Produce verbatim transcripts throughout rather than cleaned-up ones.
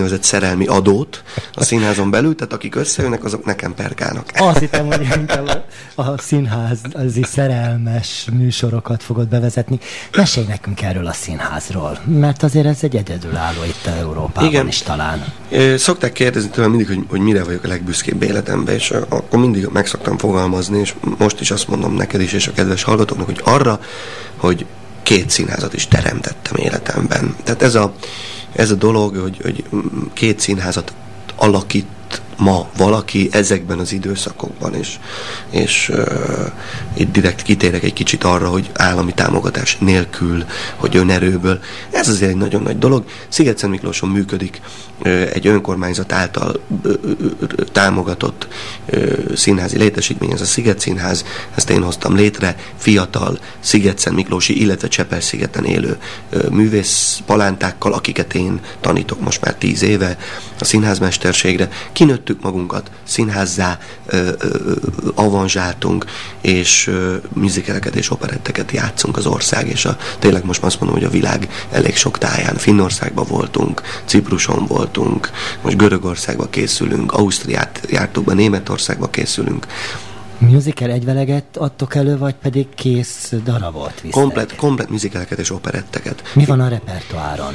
úgynevezett szerelmi adót a színházon belül, tehát akik összejönnek, azok nekem perkálnak. Azt hittem, hogy inkább a, a színházi szerelmes műsorokat fogod bevezetni. Mesélj nekünk erről a színházról, mert azért ez egy egyedülálló itt Európában. Igen. Is talán. Szokták kérdezni tőlem mindig, hogy, hogy mire vagyok a legbüszkébb életemben, és akkor mindig meg szoktam fogalmazni, és most is azt mondom neked is, és a kedves hallgatóknak, hogy arra, hogy két színházat is teremtettem életemben. Tehát ez a, ez a dolog, hogy, hogy két színházat alakít ma valaki ezekben az időszakokban, és, és uh, itt direkt kitérek egy kicsit arra, hogy állami támogatás nélkül, hogy önerőből. Ez azért egy nagyon nagy dolog. Szigetszent Miklóson működik uh, egy önkormányzat által uh, uh, támogatott uh, színházi létesítmény, ez a Sziget Színház, ezt én hoztam létre, fiatal Szigetszent Miklósi, illetve Csepel-szigeten élő uh, művész palántákkal, akiket én tanítok most már tíz éve a színházmesterségre. Kinőtt magunkat, színházzá ö, ö, avanzsáltunk, és ö, musicaleket és operetteket játszunk az ország, és a, tényleg most azt mondom, hogy a világ elég sok táján. Finnországban voltunk, Cipruson voltunk, most Görögországba készülünk, Ausztriát jártuk be, Németországba készülünk. Musical egyveleget adtok elő, vagy pedig kész darabot visztek? Komplet, komplet musicaleket és operetteket. Mi van a repertoáron?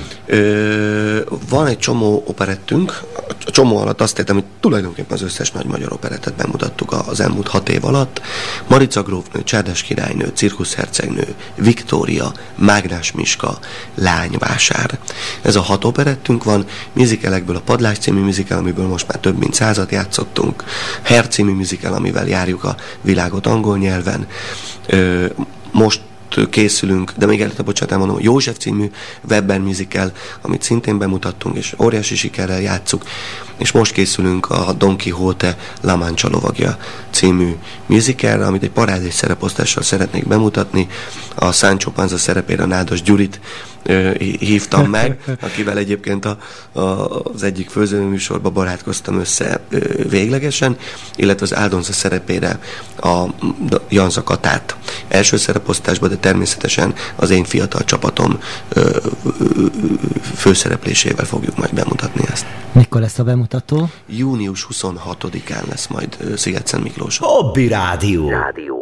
Ö, van egy csomó operettünk. A csomó alatt azt értem, hogy tulajdonképpen az összes nagy magyar operettet bemutattuk az elmúlt hat év alatt. Marica grófnő, Csárdás királynő, Cirkuszhercegnő, Viktória, Mágnás Miska, Lányvásár. Ez a hat operettünk van. Musicalekből a Padlás című musical, amiből most már több mint százat játszottunk. Hair című musical, amivel járjuk a világot angol nyelven. Ö, most készülünk, de még előtte, bocsánat, elmondom, József című Webber musical, amit szintén bemutattunk, és óriási sikerrel játsszuk, és most készülünk a Don Quixote La Mancha lovagja című musicalre, amit egy parádés szereposztással szeretnék bemutatni. A Sancho Panza szerepére Nádas Gyurit ö, hívtam meg, akivel egyébként a, a, az egyik főzőműsorba barátkoztam össze ö, véglegesen, illetve az Áldonza szerepére a Janza Katát első szereposztásban, de természetesen az én fiatal csapatom ö, ö, főszereplésével fogjuk majd bemutatni ezt. Mikor lesz a bemutató? június huszonhatodikán lesz majd Szigetszent Miklóson. Hobby Rádió. Rádió.